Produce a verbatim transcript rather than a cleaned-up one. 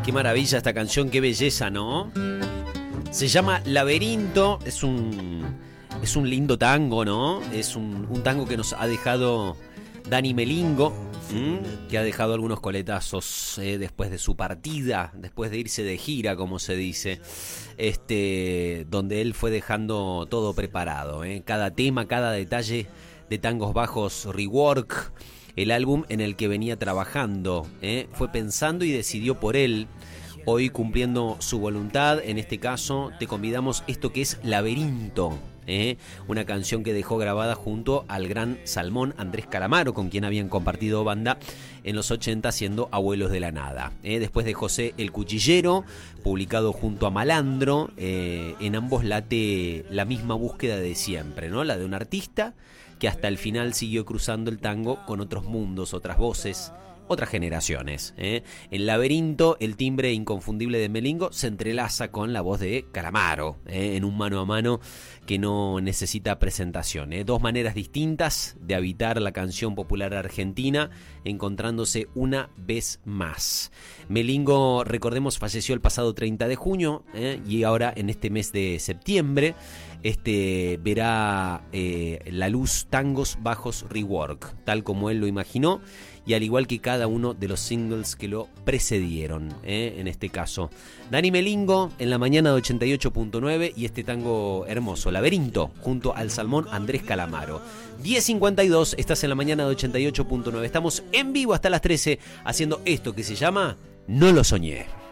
Qué maravilla esta canción, qué belleza, ¿no? Se llama Laberinto, es un, es un lindo tango, ¿no? Es un, un tango que nos ha dejado Dani Melingo, ¿m? que ha dejado algunos coletazos eh, después de su partida, después de irse de gira, como se dice, este, donde él fue dejando todo preparado, ¿eh? Cada tema, cada detalle de Tangos Bajos Rework, el álbum en el que venía trabajando, ¿eh? fue pensando y decidió por él. Hoy, cumpliendo su voluntad, en este caso te convidamos esto que es Laberinto, ¿eh? una canción que dejó grabada junto al gran Salmón Andrés Calamaro, con quien habían compartido banda en los ochenta siendo Abuelos de la Nada. ¿eh? Después de José el Cuchillero, publicado junto a Malandro, eh, en ambos late la misma búsqueda de siempre, ¿no? La de un artista que hasta el final siguió cruzando el tango con otros mundos, otras voces, otras generaciones. ¿eh? En Laberinto, el timbre inconfundible de Melingo se entrelaza con la voz de Calamaro, ¿eh? en un mano a mano que no necesita presentación. ¿eh? Dos maneras distintas de habitar la canción popular argentina, encontrándose una vez más. Melingo, recordemos, falleció el pasado treinta de junio ¿eh? y ahora en este mes de septiembre este verá eh, la luz Tangos Bajos Rework, tal como él lo imaginó, y al igual que cada uno de los singles que lo precedieron, ¿eh? en este caso. Dani Melingo en la mañana de ochenta y ocho punto nueve y este tango hermoso, Laberinto, junto al Salmón Andrés Calamaro. diez cincuenta y dos, estás en la mañana de ochenta y ocho punto nueve. Estamos en vivo hasta las trece haciendo esto que se llama No lo soñé.